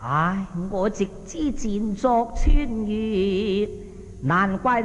唉，我直知賤作穿越，難怪